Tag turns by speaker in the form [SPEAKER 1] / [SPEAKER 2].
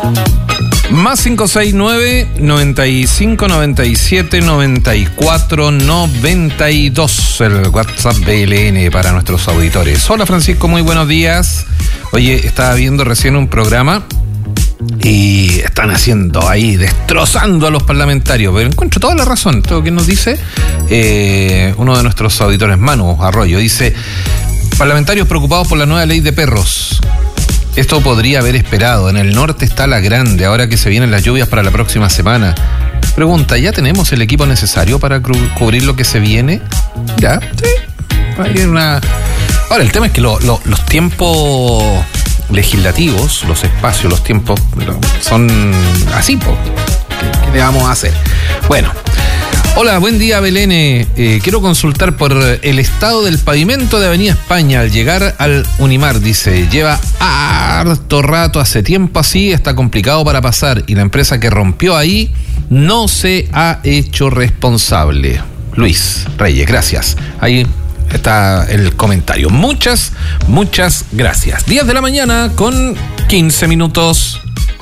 [SPEAKER 1] Más 569-9597-94-92, el WhatsApp BLN para nuestros auditores. Hola Francisco, muy buenos días. Oye, estaba viendo recién un programa y están haciendo ahí, destrozando a los parlamentarios, pero encuentro toda la razón. Todo lo que nos dice uno de nuestros auditores, Manu Arroyo, dice: parlamentarios preocupados por la nueva ley de perros. Esto podría haber esperado. En el norte está la grande, ahora que se vienen las lluvias para la próxima semana. Pregunta, ¿ya tenemos el equipo necesario para cubrir lo que se viene? Ya, sí. Hay una... Ahora, el tema es que los tiempos legislativos, los espacios, los tiempos son así, ¿qué le vamos a hacer? Bueno. Hola, buen día Belén. Quiero consultar por el estado del pavimento de Avenida España al llegar al Unimar. Dice, lleva harto rato, hace tiempo así, está complicado para pasar y la empresa que rompió ahí no se ha hecho responsable. Luis Reyes, gracias. Ahí está el comentario. Muchas gracias. 10 de la mañana con 15 minutos.